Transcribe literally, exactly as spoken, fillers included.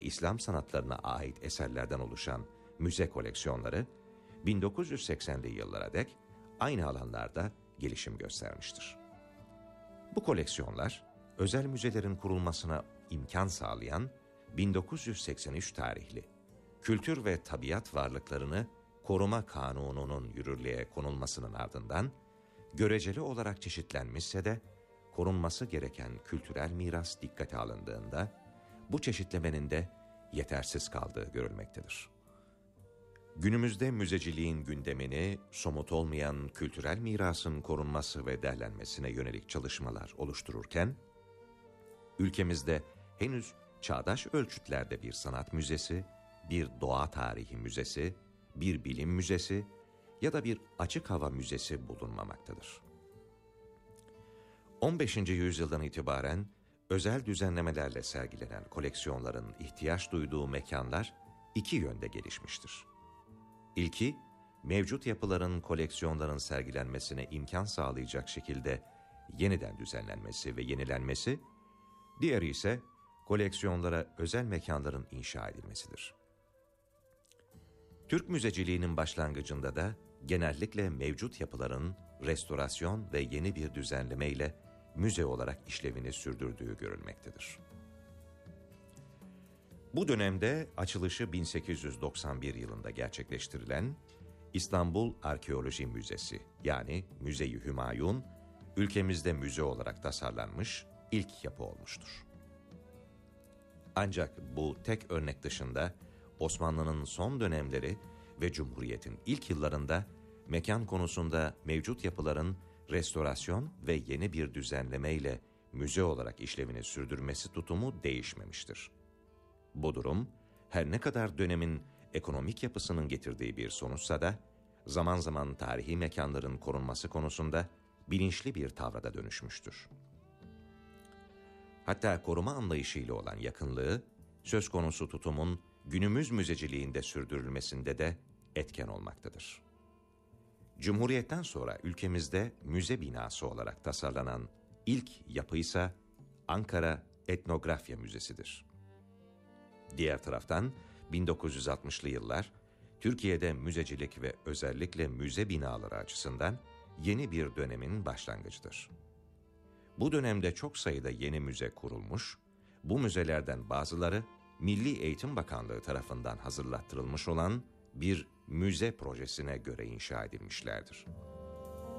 İslam sanatlarına ait eserlerden oluşan müze koleksiyonları bin dokuz yüz seksenli yıllara dek aynı alanlarda gelişim göstermiştir. Bu koleksiyonlar özel müzelerin kurulmasına imkan sağlayan bin dokuz yüz seksen üç tarihli Kültür ve Tabiat Varlıklarını Koruma Kanunu'nun yürürlüğe konulmasının ardından göreceli olarak çeşitlenmişse de korunması gereken kültürel miras dikkate alındığında bu çeşitlemenin de yetersiz kaldığı görülmektedir. Günümüzde müzeciliğin gündemini somut olmayan kültürel mirasın korunması ve derlenmesine yönelik çalışmalar oluştururken, ülkemizde henüz çağdaş ölçütlerde bir sanat müzesi, bir doğa tarihi müzesi, bir bilim müzesi ya da bir açık hava müzesi bulunmamaktadır. on beşinci yüzyıldan itibaren özel düzenlemelerle sergilenen koleksiyonların ihtiyaç duyduğu mekanlar iki yönde gelişmiştir. İlki, mevcut yapıların koleksiyonların sergilenmesine imkan sağlayacak şekilde yeniden düzenlenmesi ve yenilenmesi, diğeri ise koleksiyonlara özel mekanların inşa edilmesidir. Türk müzeciliğinin başlangıcında da genellikle mevcut yapıların restorasyon ve yeni bir düzenleme ile müze olarak işlevini sürdürdüğü görülmektedir. Bu dönemde açılışı bin sekiz yüz doksan bir yılında gerçekleştirilen İstanbul Arkeoloji Müzesi yani Müze-i Hümayun, ülkemizde müze olarak tasarlanmış ilk yapı olmuştur. Ancak bu tek örnek dışında Osmanlı'nın son dönemleri ve Cumhuriyet'in ilk yıllarında mekan konusunda mevcut yapıların restorasyon ve yeni bir düzenleme ile müze olarak işlevini sürdürmesi tutumu değişmemiştir. Bu durum, her ne kadar dönemin ekonomik yapısının getirdiği bir sonuçsa da, zaman zaman tarihi mekanların korunması konusunda bilinçli bir tavra da dönüşmüştür. Hatta koruma anlayışıyla olan yakınlığı, söz konusu tutumun günümüz müzeciliğinde sürdürülmesinde de etken olmaktadır. Cumhuriyetten sonra ülkemizde müze binası olarak tasarlanan ilk yapı ise Ankara Etnografya Müzesi'dir. Diğer taraftan bin dokuz yüz altmışlı yıllar Türkiye'de müzecilik ve özellikle müze binaları açısından yeni bir dönemin başlangıcıdır. Bu dönemde çok sayıda yeni müze kurulmuş, bu müzelerden bazıları Milli Eğitim Bakanlığı tarafından hazırlattırılmış olan bir müze projesine göre inşa edilmişlerdir.